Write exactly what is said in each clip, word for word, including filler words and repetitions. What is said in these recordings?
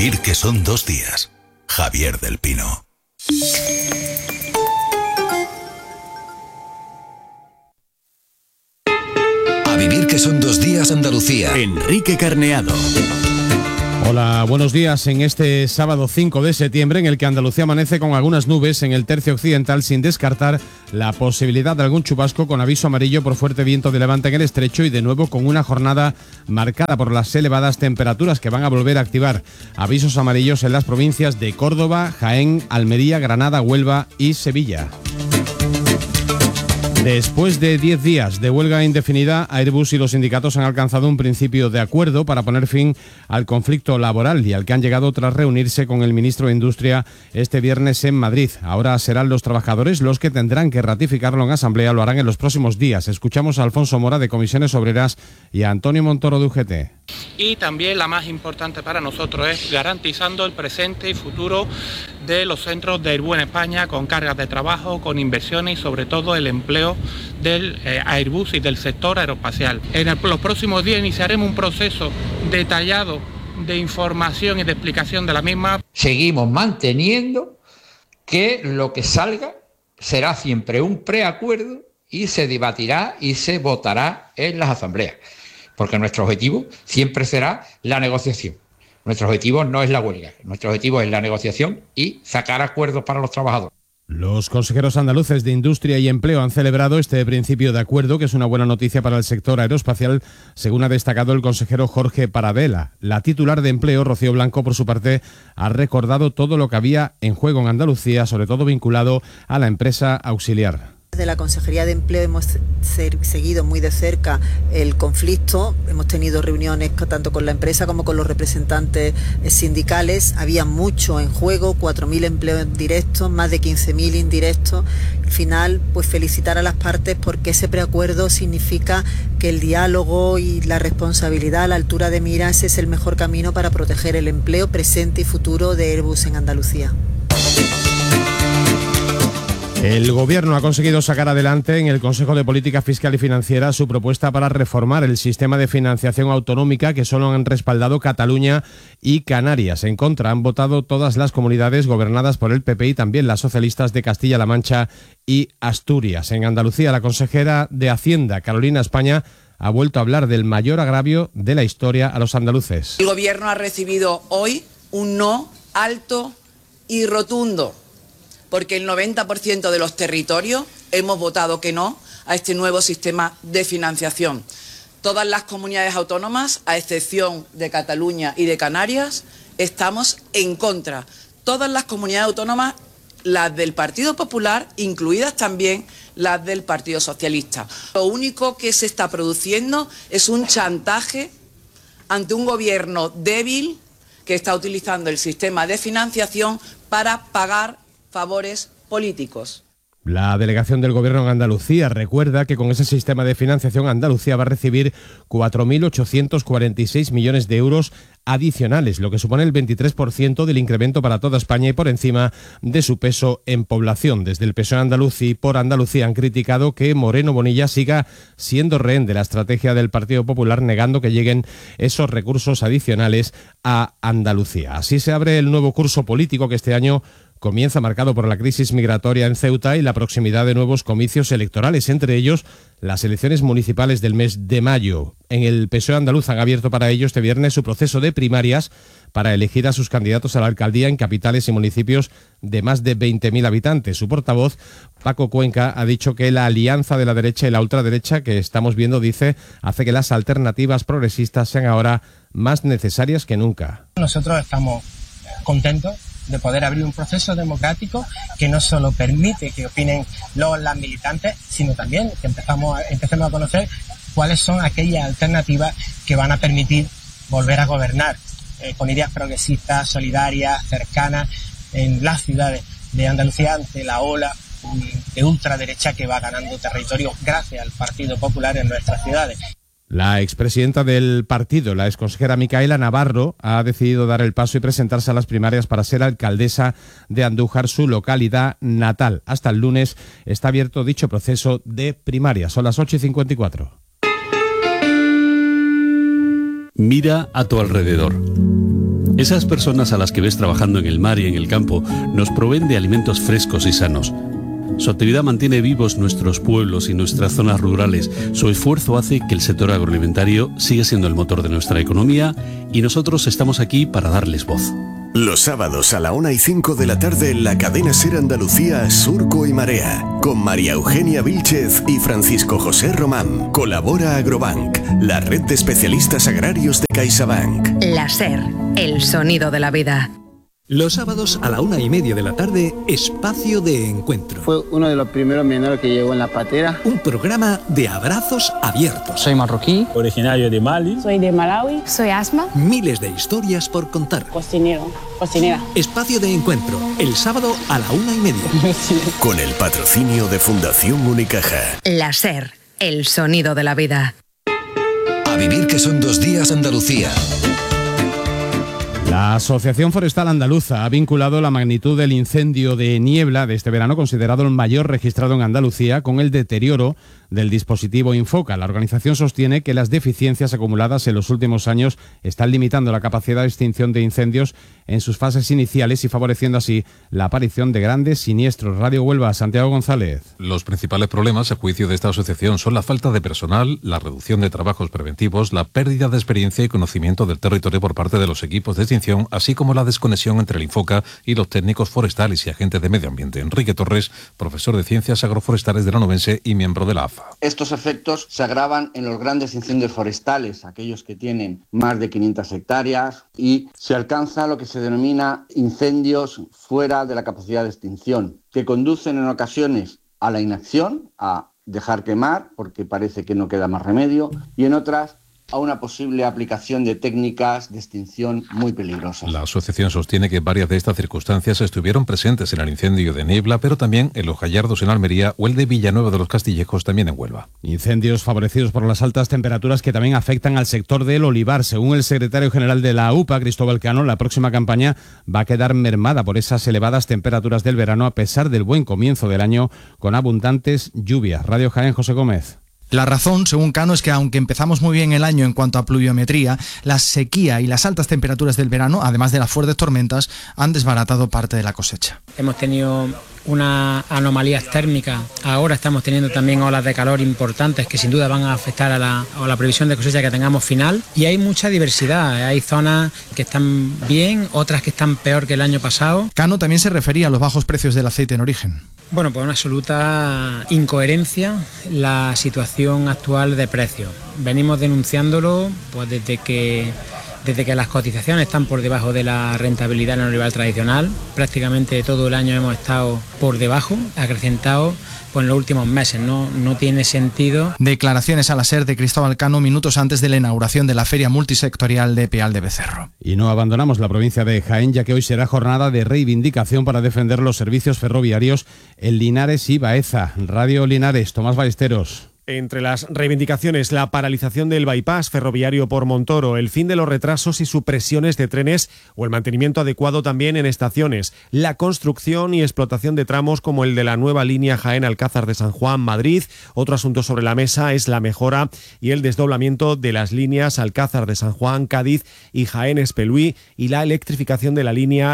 vivir que son dos días. Javier del Pino. A vivir que son dos días, Andalucía. Enrique Carneado. Hola, buenos días en este sábado cinco de septiembre en el que Andalucía amanece con algunas nubes en el tercio occidental sin descartar la posibilidad de algún chubasco con aviso amarillo por fuerte viento de levante en el estrecho y de nuevo con una jornada marcada por las elevadas temperaturas que van a volver a activar avisos amarillos en las provincias de Córdoba, Jaén, Almería, Granada, Huelva y Sevilla. Después de diez días de huelga indefinida, Airbus y los sindicatos han alcanzado un principio de acuerdo para poner fin al conflicto laboral y al que han llegado tras reunirse con el ministro de Industria este viernes en Madrid. Ahora serán los trabajadores los que tendrán que ratificarlo en asamblea, lo harán en los próximos días. Escuchamos a Alfonso Mora de Comisiones Obreras y a Antonio Montoro de U G T. Y también la más importante para nosotros es garantizando el presente y futuro de los centros de Airbus en España con cargas de trabajo, con inversiones y sobre todo el empleo del eh, Airbus y del sector aeroespacial. En el, los próximos días iniciaremos un proceso detallado de información y de explicación de la misma. Seguimos manteniendo que lo que salga será siempre un preacuerdo y se debatirá y se votará en las asambleas, porque nuestro objetivo siempre será la negociación. Nuestro objetivo no es la huelga, nuestro objetivo es la negociación y sacar acuerdos para los trabajadores. Los consejeros andaluces de Industria y Empleo han celebrado este principio de acuerdo, que es una buena noticia para el sector aeroespacial, según ha destacado el consejero Jorge Paradela. La titular de Empleo, Rocío Blanco, por su parte, ha recordado todo lo que había en juego en Andalucía, sobre todo vinculado a la empresa auxiliar. Desde la Consejería de Empleo hemos seguido muy de cerca el conflicto, hemos tenido reuniones tanto con la empresa como con los representantes sindicales, había mucho en juego, cuatro mil empleos directos, más de quince mil indirectos. Al final, pues felicitar a las partes porque ese preacuerdo significa que el diálogo y la responsabilidad a la altura de miras es el mejor camino para proteger el empleo presente y futuro de Airbus en Andalucía. El Gobierno ha conseguido sacar adelante en el Consejo de Política Fiscal y Financiera su propuesta para reformar el sistema de financiación autonómica que solo han respaldado Cataluña y Canarias. En contra han votado todas las comunidades gobernadas por el P P y también las socialistas de Castilla-La Mancha y Asturias. En Andalucía, la consejera de Hacienda, Carolina España, ha vuelto a hablar del mayor agravio de la historia a los andaluces. El Gobierno ha recibido hoy un no alto y rotundo, porque el noventa por ciento de los territorios hemos votado que no a este nuevo sistema de financiación. Todas las comunidades autónomas, a excepción de Cataluña y de Canarias, estamos en contra. Todas las comunidades autónomas, las del Partido Popular, incluidas también las del Partido Socialista. Lo único que se está produciendo es un chantaje ante un gobierno débil que está utilizando el sistema de financiación para pagar favores políticos. La delegación del Gobierno en Andalucía recuerda que con ese sistema de financiación Andalucía va a recibir cuatro mil ochocientos cuarenta y seis millones de euros adicionales, lo que supone el veintitrés por ciento del incremento para toda España y por encima de su peso en población. Desde el P S O E andaluz y por Andalucía han criticado que Moreno Bonilla siga siendo rehén de la estrategia del Partido Popular, negando que lleguen esos recursos adicionales a Andalucía. Así se abre el nuevo curso político que este año comienza marcado por la crisis migratoria en Ceuta y la proximidad de nuevos comicios electorales, entre ellos las elecciones municipales del mes de mayo. En el P S O E andaluz han abierto para ello este viernes su proceso de primarias para elegir a sus candidatos a la alcaldía en capitales y municipios de más de veinte mil habitantes. Su portavoz, Paco Cuenca, ha dicho que la alianza de la derecha y la ultraderecha que estamos viendo, dice, hace que las alternativas progresistas sean ahora más necesarias que nunca. Nosotros estamos contentos de poder abrir un proceso democrático que no solo permite que opinen los las militantes, sino también que empezamos a, empecemos a conocer cuáles son aquellas alternativas que van a permitir volver a gobernar eh, con ideas progresistas, solidarias, cercanas en las ciudades de Andalucía ante la ola de ultraderecha que va ganando territorio gracias al Partido Popular en nuestras ciudades. La expresidenta del partido, la exconsejera Micaela Navarro, ha decidido dar el paso y presentarse a las primarias para ser alcaldesa de Andújar, su localidad natal. Hasta el lunes está abierto dicho proceso de primarias. Son las ocho y cincuenta y cuatro. Mira a tu alrededor. Esas personas a las que ves trabajando en el mar y en el campo nos proveen de alimentos frescos y sanos. Su actividad mantiene vivos nuestros pueblos y nuestras zonas rurales. Su esfuerzo hace que el sector agroalimentario siga siendo el motor de nuestra economía y nosotros estamos aquí para darles voz. Los sábados a la una y cinco de la tarde en la cadena SER Andalucía, Surco y Marea, con María Eugenia Vílchez y Francisco José Román. Colabora Agrobank, la red de especialistas agrarios de CaixaBank. La SER, el sonido de la vida. Los sábados a la una y media de la tarde, Espacio de Encuentro. Fue uno de los primeros menores que llegó en la patera. Un programa de abrazos abiertos. Soy marroquí, originario de Mali. Soy de Malawi. Soy Asma. Miles de historias por contar. Cocinero, cocinera. Espacio de Encuentro, el sábado a la una y media. Con el patrocinio de Fundación Unicaja. La SER, el sonido de la vida. A vivir que son dos días Andalucía. La Asociación Forestal Andaluza ha vinculado la magnitud del incendio de niebla de este verano, considerado el mayor registrado en Andalucía, con el deterioro del dispositivo Infoca. La organización sostiene que las deficiencias acumuladas en los últimos años están limitando la capacidad de extinción de incendios en sus fases iniciales y favoreciendo así la aparición de grandes siniestros. Radio Huelva, Santiago González. Los principales problemas, a juicio de esta asociación, son la falta de personal, la reducción de trabajos preventivos, la pérdida de experiencia y conocimiento del territorio por parte de los equipos de extinción, así como la desconexión entre el Infoca y los técnicos forestales y agentes de medio ambiente. Enrique Torres, profesor de Ciencias Agroforestales de la Onubense y miembro de la A F A. Estos efectos se agravan en los grandes incendios forestales, aquellos que tienen más de quinientas hectáreas, y se alcanza lo que se denomina incendios fuera de la capacidad de extinción, que conducen en ocasiones a la inacción, a dejar quemar porque parece que no queda más remedio, y en otras a una posible aplicación de técnicas de extinción muy peligrosas. La asociación sostiene que varias de estas circunstancias estuvieron presentes en el incendio de Niebla, pero también en Los Gallardos en Almería o el de Villanueva de los Castillejos también en Huelva. Incendios favorecidos por las altas temperaturas que también afectan al sector del olivar. Según el secretario general de la U P A, Cristóbal Cano, la próxima campaña va a quedar mermada por esas elevadas temperaturas del verano a pesar del buen comienzo del año con abundantes lluvias. Radio Jaén, José Gómez. La razón, según Cano, es que aunque empezamos muy bien el año en cuanto a pluviometría, la sequía y las altas temperaturas del verano, además de las fuertes tormentas, han desbaratado parte de la cosecha. Hemos tenido unas anomalías térmicas, ahora estamos teniendo también olas de calor importantes que sin duda van a afectar a la, a la previsión de cosecha que tengamos final, y hay mucha diversidad, hay zonas que están bien, otras que están peor que el año pasado. Cano también se refería a los bajos precios del aceite en origen. Bueno, pues una absoluta incoherencia la situación actual de precios. Venimos denunciándolo pues desde que desde que las cotizaciones están por debajo de la rentabilidad en el olivar tradicional. Prácticamente todo el año hemos estado por debajo, acrecentado pues en los últimos meses. No, no tiene sentido. Declaraciones a la SER de Cristóbal Cano minutos antes de la inauguración de la Feria Multisectorial de Peal de Becerro. Y no abandonamos la provincia de Jaén, ya que hoy será jornada de reivindicación para defender los servicios ferroviarios en Linares y Baeza. Radio Linares, Tomás Ballesteros. Entre las reivindicaciones, la paralización del bypass ferroviario por Montoro, el fin de los retrasos y supresiones de trenes o el mantenimiento adecuado también en estaciones, la construcción y explotación de tramos como el de la nueva línea Jaén-Alcázar de San Juan-Madrid. Otro asunto sobre la mesa es la mejora y el desdoblamiento de las líneas Alcázar de San Juan-Cádiz y Jaén-Espelúi y la electrificación de la línea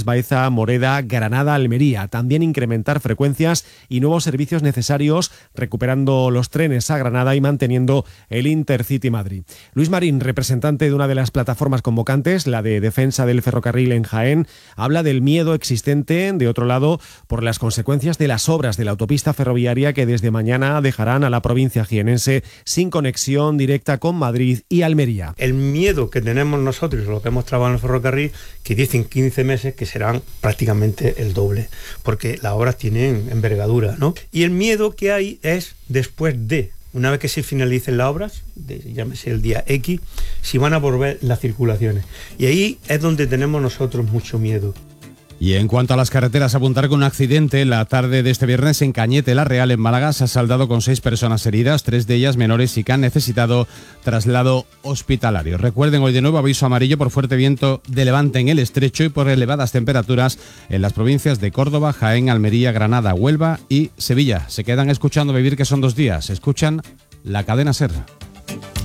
Linares-Baeza-Moreda-Granada-Almería. También incrementar frecuencias y nuevos servicios necesarios, recuperando los trenes a Granada y manteniendo el Intercity Madrid. Luis Marín, representante de una de las plataformas convocantes, la de defensa del ferrocarril en Jaén, habla del miedo existente, de otro lado, por las consecuencias de las obras de la autopista ferroviaria que desde mañana dejarán a la provincia jienense sin conexión directa con Madrid y Almería. El miedo que tenemos nosotros, lo que hemos trabajado en el ferrocarril, que dicen quince meses que serán prácticamente el doble, porque las obras tienen envergadura, ¿no? Y el miedo que hay es después de, una vez que se finalicen las obras, de, llámese el día X, si van a volver las circulaciones. Y ahí es donde tenemos nosotros mucho miedo. Y en cuanto a las carreteras, apuntar con un accidente la tarde de este viernes en Cañete, La Real, en Málaga, se ha saldado con seis personas heridas, tres de ellas menores y que han necesitado traslado hospitalario. Recuerden, hoy de nuevo aviso amarillo por fuerte viento de levante en el estrecho y por elevadas temperaturas en las provincias de Córdoba, Jaén, Almería, Granada, Huelva y Sevilla. Se quedan escuchando Vivir que son dos días. Escuchan la cadena SER.